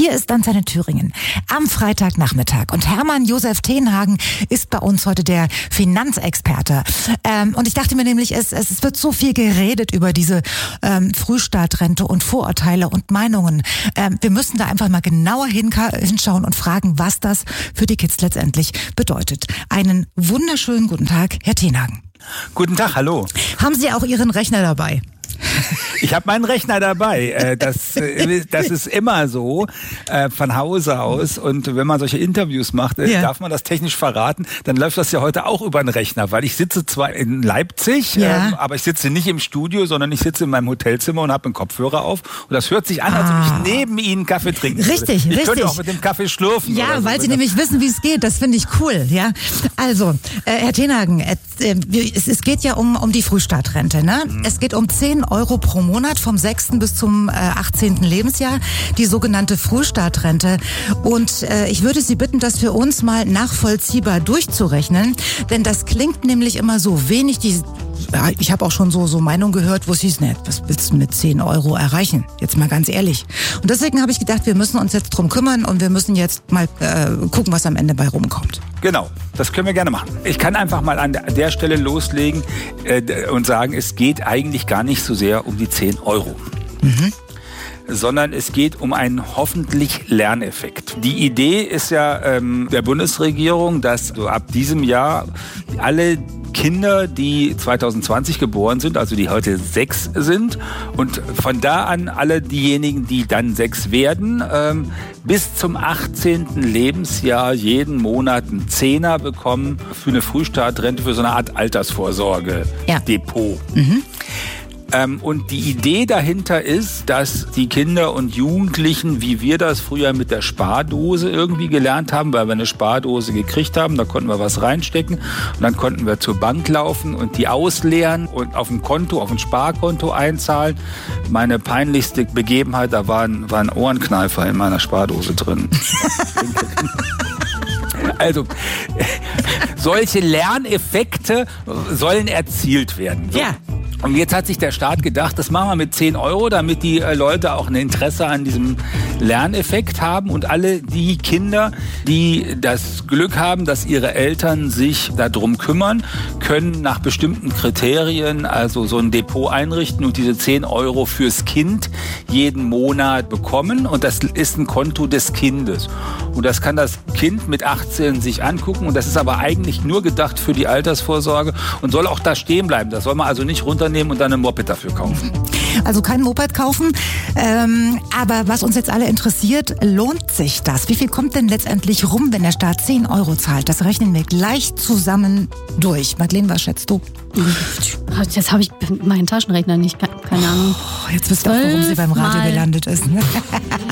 Hier ist Antenne Thüringen am Freitagnachmittag und Hermann Josef Tenhagen ist bei uns heute der Finanzexperte. Und ich dachte mir nämlich, es wird so viel geredet über diese Frühstartrente und Vorurteile und Meinungen. Wir müssen da einfach mal genauer hinschauen und fragen, was das für die Kids letztendlich bedeutet. Einen wunderschönen guten Tag, Herr Tenhagen. Guten Tag, hallo. Haben Sie auch Ihren Rechner dabei? Ich habe meinen Rechner dabei. Das ist immer so von Hause aus. Und wenn man solche Interviews macht, darf man das technisch verraten, dann läuft das ja heute auch über den Rechner. Weil ich sitze zwar in Leipzig, aber ich sitze nicht im Studio, sondern ich sitze in meinem Hotelzimmer und habe einen Kopfhörer auf. Und das hört sich an, als ob ich neben Ihnen Kaffee trinken würde. Richtig. Ich könnte auch mit dem Kaffee schlürfen. Ja, oder weil so. Sie nämlich wissen, wie es geht. Das finde ich cool. Ja, also, Herr Tenhagen, es geht ja um die Frühstartrente. Ne? Es geht um 10 Euro pro Monat vom 6. bis zum 18. Lebensjahr, die sogenannte Frühstartrente. Und ich würde Sie bitten, das für uns mal nachvollziehbar durchzurechnen, denn das klingt nämlich immer so wenig. Ich habe auch schon so Meinungen gehört, wo es hieß, was willst du mit 10 Euro erreichen? Jetzt mal ganz ehrlich. Und deswegen habe ich gedacht, wir müssen uns jetzt drum kümmern und wir müssen jetzt mal gucken, was am Ende bei rumkommt. Genau, das können wir gerne machen. Ich kann einfach mal an der Stelle loslegen und sagen, es geht eigentlich gar nicht so sehr um die 10 Euro. Sondern es geht um einen hoffentlich Lerneffekt. Die Idee ist ja der Bundesregierung, dass so ab diesem Jahr alle Kinder, die 2020 geboren sind, also die heute 6 sind und von da an alle diejenigen, die dann 6 werden, bis zum 18. Lebensjahr jeden Monat einen Zehner bekommen für eine Frühstartrente, für so eine Art Altersvorsorge-Depot. Und die Idee dahinter ist, dass die Kinder und Jugendlichen, wie wir das früher mit der Spardose irgendwie gelernt haben, weil wir eine Spardose gekriegt haben, da konnten wir was reinstecken und dann konnten wir zur Bank laufen und die ausleeren und auf ein Konto, auf ein Sparkonto einzahlen. Meine peinlichste Begebenheit, da war ein Ohrenkneifer in meiner Spardose drin. Also, solche Lerneffekte sollen erzielt werden. So. Ja. Und jetzt hat sich der Staat gedacht, das machen wir mit 10 Euro, damit die Leute auch ein Interesse an diesem Lerneffekt haben. Und alle die Kinder, die das Glück haben, dass ihre Eltern sich darum kümmern, können nach bestimmten Kriterien also so ein Depot einrichten und diese 10 Euro fürs Kind jeden Monat bekommen. Und das ist ein Konto des Kindes. Und das kann das Kind mit 18 sich angucken. Und das ist aber eigentlich nur gedacht für die Altersvorsorge und soll auch da stehen bleiben. Das soll man also nicht runternehmen und dann ein Moped dafür kaufen. Also kein Moped kaufen, aber was uns jetzt alle interessiert, lohnt sich das? Wie viel kommt denn letztendlich rum, wenn der Staat 10 Euro zahlt? Das rechnen wir gleich zusammen durch. Madeleine, was schätzt du? Jetzt habe ich meinen Taschenrechner nicht, keine Ahnung. Jetzt wisst ihr auch, warum sie beim Radio gelandet ist. Ne?